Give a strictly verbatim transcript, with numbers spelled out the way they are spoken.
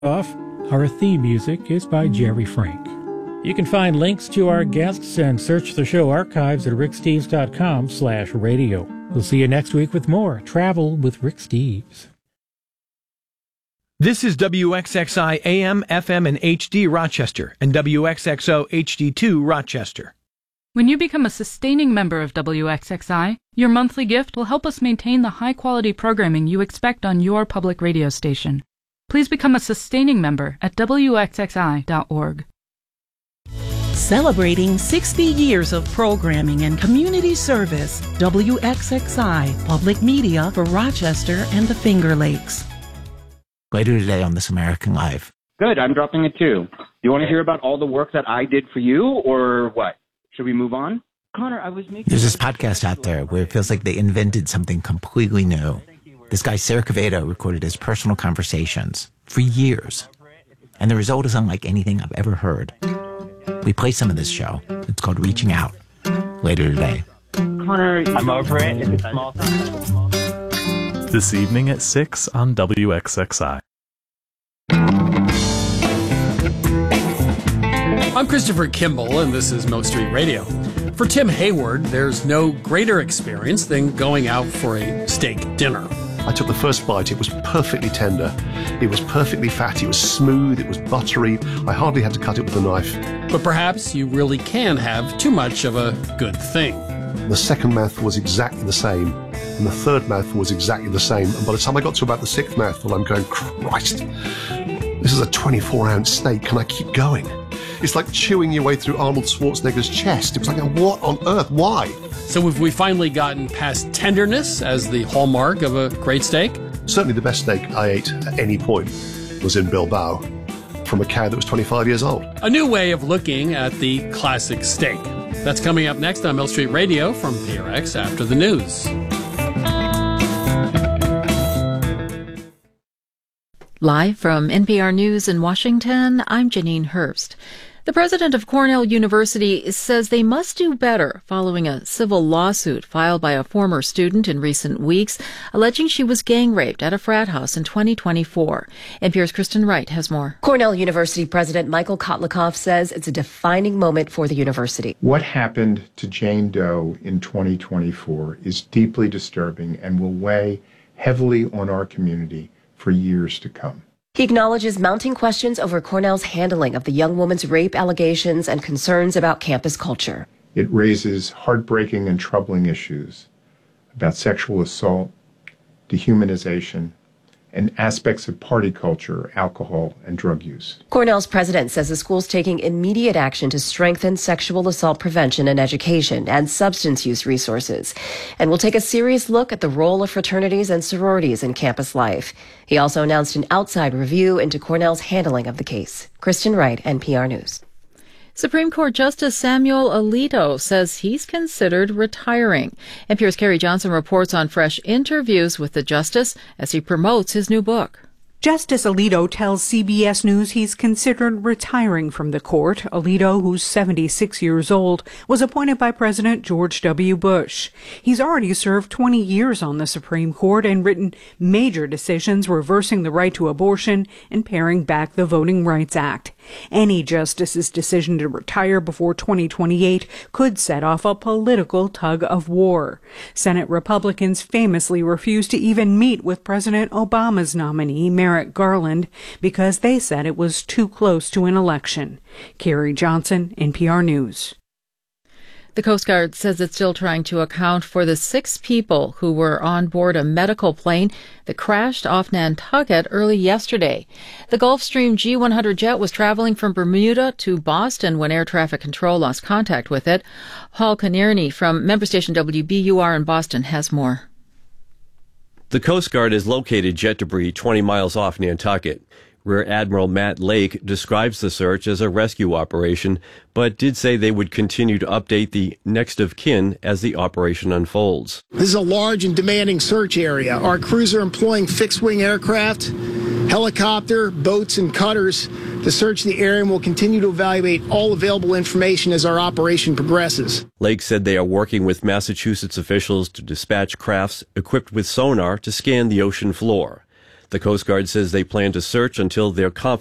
Off. Our theme music is by Jerry Frank. You can find links to our guests and search the show archives at ricksteves.com slash radio. We'll see you next week with more Travel with Rick Steves. This is W X X I A M, F M, and H D Rochester and W X X O H D two Rochester. When you become a sustaining member of W X X I, your monthly gift will help us maintain the high-quality programming you expect on your public radio station. Please become a sustaining member at W X X I dot org. Celebrating sixty years of programming and community service, W X X I, public media for Rochester and the Finger Lakes. Later today on This American Life. Good, I'm dropping it too. You want to hear about all the work that I did for you, or what? Should we move on? Connor, I was making... There's this podcast out there where it feels like they invented something completely new. This guy, Sarah Quevedo, recorded his personal conversations for years. And the result is unlike anything I've ever heard. We play some of this show. It's called Reaching Out. Later today. Connor, I'm over it. It's a small time. This evening at six on W X X I. I'm Christopher Kimball, and this is Milk Street Radio. For Tim Hayward, there's no greater experience than going out for a steak dinner. I took the first bite. It was perfectly tender. It was perfectly fatty. It was smooth. It was buttery. I hardly had to cut it with a knife. But perhaps you really can have too much of a good thing. The second mouthful was exactly the same, and the third mouthful was exactly the same. And by the time I got to about the sixth mouthful, I'm going, Christ, this is a twenty-four ounce steak. Can I keep going? It's like chewing your way through Arnold Schwarzenegger's chest. It was like, what on earth? Why? So have we finally gotten past tenderness as the hallmark of a great steak? Certainly the best steak I ate at any point was in Bilbao from a cow that was twenty-five years old. A new way of looking at the classic steak. That's coming up next on Mill Street Radio from P R X after the news. Live from N P R News in Washington, I'm Janine Herbst. The president of Cornell University says they must do better following a civil lawsuit filed by a former student in recent weeks, alleging she was gang raped at a frat house in twenty twenty-four. N P R's Kristen Wright has more. Cornell University President Michael Kotlikoff says it's a defining moment for the university. What happened to Jane Doe in twenty twenty-four is deeply disturbing and will weigh heavily on our community for years to come. He acknowledges mounting questions over Cornell's handling of the young woman's rape allegations and concerns about campus culture. It raises heartbreaking and troubling issues about sexual assault, dehumanization, and aspects of party culture, alcohol, and drug use. Cornell's president says the school's taking immediate action to strengthen sexual assault prevention and education and substance use resources, and will take a serious look at the role of fraternities and sororities in campus life. He also announced an outside review into Cornell's handling of the case. Kristen Wright, N P R News. Supreme Court Justice Samuel Alito says he's considered retiring. N P R's Carrie Johnson reports on fresh interviews with the justice as he promotes his new book. Justice Alito tells C B S News he's considered retiring from the court. Alito, who's seventy-six years old, was appointed by President George W. Bush. He's already served twenty years on the Supreme Court and written major decisions reversing the right to abortion and paring back the Voting Rights Act. Any justice's decision to retire before twenty twenty-eight could set off a political tug of war. Senate Republicans famously refused to even meet with President Obama's nominee, Merrick Garland, because they said it was too close to an election. Carrie Johnson, N P R News. The Coast Guard says it's still trying to account for the six people who were on board a medical plane that crashed off Nantucket early yesterday. The Gulfstream G one hundred jet was traveling from Bermuda to Boston when air traffic control lost contact with it. Paul Conierny from member station W B U R in Boston has more. The Coast Guard has located jet debris twenty miles off Nantucket. Rear Admiral Matt Lake describes the search as a rescue operation, but did say they would continue to update the next of kin as the operation unfolds. This is a large and demanding search area. Our crews are employing fixed-wing aircraft, helicopter, boats, and cutters to search the area, and will continue to evaluate all available information as our operation progresses. Lake said they are working with Massachusetts officials to dispatch crafts equipped with sonar to scan the ocean floor. The Coast Guard says they plan to search until they're confident